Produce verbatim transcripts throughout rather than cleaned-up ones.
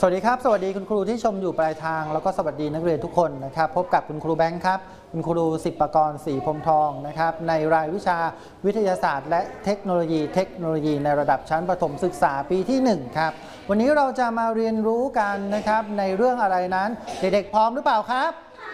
วัสดีครับสวัสดีคุณครูที่ชมอยู่ปลายทางแล้วก็สวัสดีนักเรียนทุกคนนะครับพบกับคุณครูแบงค์ครับคุณครูสิบประกรณ์ศรีพรหมทองนะครับในรายวิชาวิทยาศาสตร์และเทคโนโลยีเทคโนโลยีในระดับชั้นประถมศึกษาปีที่หนึ่งครับวันนี้เราจะมาเรียนรู้กันนะครับในเรื่องอะไรนั้นเด็กๆพร้อมหรือเปล่าครับ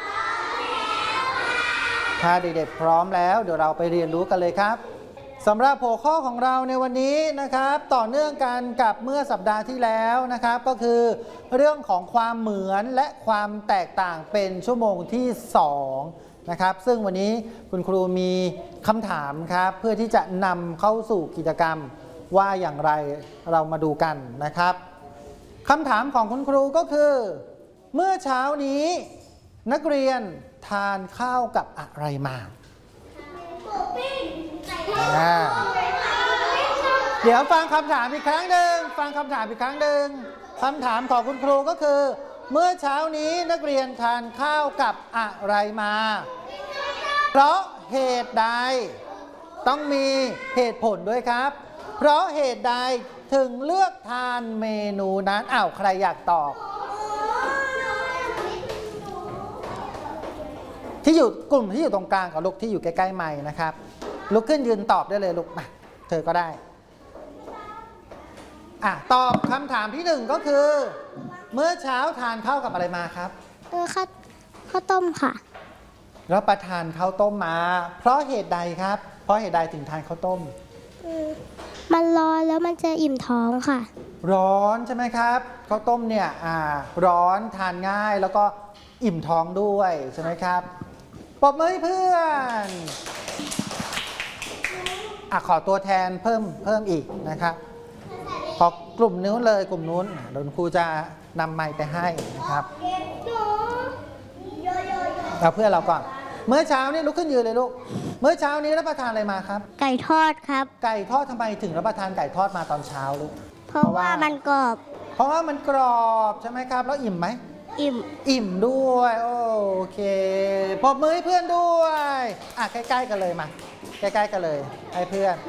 ถ้าเด็กๆพร้อมแล้วเดี๋ยวเราไปเรียนรู้กันเลยครับสำหรับหัวข้อของเราในวันนี้นะครับต่อเนื่องกันกับเมื่อสัปดาห์ที่แล้วนะครับก็คือเรื่องของความเหมือนและความแตกต่างเป็นชั่วโมงที่สองนะครับซึ่งวันนี้คุณครูมีคำถามครับเพื่อที่จะนำเข้าสู่กิจกรรมว่าอย่างไรเรามาดูกันนะครับคำถามของคุณครูก็คือเมื่อเช้านี้นักเรียนทานข้าวกับอะไรมาเดี๋ยวฟังคำถามอีกครั้งหนึ่งฟังคำถามอีกครั้งหนึ่งคำถามของคุณครูก็คือเมื่อเช้านี้นักเรียนทานข้าวกับอะไรมาเพราะเหตุใดต้องมีเหตุผลด้วยครับเพราะเหตุใดถึงเลือกทานเมนูนั้นอ้าวใครอยากตอบที่อยู่กลุ่มที่อยู่ตรงกลางกับลูกที่อยู่ใกล้ๆไมค์นะครับลุกขึ้นยืนตอบได้เลยลูกมาเธอก็ได้อ่ะตอบคำถามที่หนึ่งก็คือเมื่อเช้าทานข้าวกับอะไรมาครับเออข้าวข้าวต้มค่ะรับประทานข้าวต้มมาเพราะเหตุใดครับเพราะเหตุใดถึงทานข้าวต้มมันร้อนแล้วมันจะอิ่มท้องค่ะร้อนใช่ไหมครับข้าวต้มเนี่ยอ่าร้อนทานง่ายแล้วก็อิ่มท้องด้วยใช่ไหมครับปรบมือให้เพื่อนอ่ะขอตัวแทนเพิ่มเพิ่มอีกนะครับขอกลุ่มนู้นเลยกลุ่มนู้นเดี๋ยวครูจะนำไมค์ไปให้นะครับเอาเพื่อนเราก่อนเมื่อเช้านี้ลุกขึ้นยืนเลยลูกเมื่อเช้านี้รับประทานอะไรมาครับไก่ทอดครับไก่ทอดทำไมถึงรับประทานไก่ทอดมาตอนเช้าลูกเพราะว่ามันกรอบเพราะว่ามันกรอบใช่ไหมครับแล้วอิ่มไหมอิ่มอิ่มด้วยโอเคปรบมือให้เพื่อนด้วยอ่ะใกล้ๆกันเลยมาใกล้ๆกันเลยให้เพื่อน